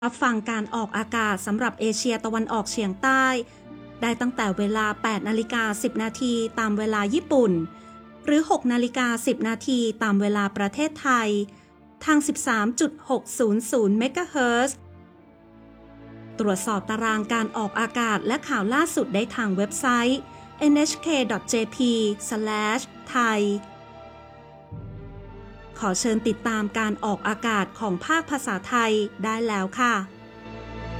รับฟังการออกอากาศสำหรับเอเชียตะวันออกเฉียงใต้ได้ตั้งแต่เวลา 8:10 นาทีตามเวลาญี่ปุ่นหรือ 6:10 นาทีตามเวลาประเทศไทยทาง 13.600 เมกะเฮิรตซ์ตรวจสอบตารางการออกอากาศและข่าวล่าสุดได้ทางเว็บไซต์ nhk.jp/thai ขอเชิญติดตามการออกอากาศของภาคภาษาไทยได้แล้วค่ะ